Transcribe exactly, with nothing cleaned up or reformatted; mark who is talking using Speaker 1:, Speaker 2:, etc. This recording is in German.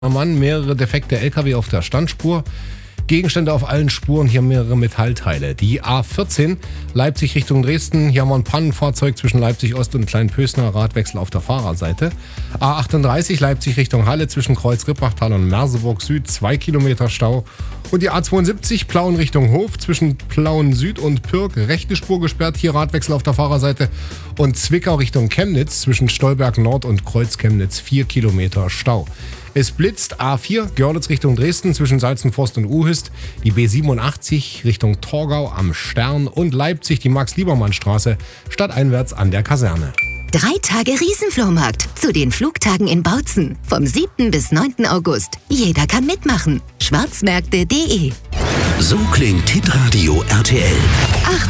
Speaker 1: Mann, mehrere defekte L K W auf der Standspur. Gegenstände auf allen Spuren, hier mehrere Metallteile. Die A vierzehn, Leipzig Richtung Dresden, hier haben wir ein Pannenfahrzeug zwischen Leipzig Ost und Kleinpösner, Radwechsel auf der Fahrerseite. A achtunddreißig, Leipzig Richtung Halle zwischen Kreuz-Rippachtal und Merseburg Süd, zwei Kilometer Stau. Und die A zweiundsiebzig, Plauen Richtung Hof zwischen Plauen Süd und Pirk, rechte Spur gesperrt, hier Radwechsel auf der Fahrerseite. Und Zwickau Richtung Chemnitz zwischen Stolberg Nord und Kreuz Chemnitz, vier Kilometer Stau. Es blitzt A vier, Görlitz Richtung Dresden zwischen Salzenforst und Uhist, die B siebenundachtzig Richtung Torgau am Stern und Leipzig die Max-Liebermann-Straße stadteinwärts an der Kaserne.
Speaker 2: Drei Tage Riesenflohmarkt zu den Flugtagen in Bautzen vom siebten bis neunten August. Jeder kann mitmachen. schwarzmärkte punkt de.
Speaker 3: So klingt Hitradio R T L.
Speaker 2: Achtung!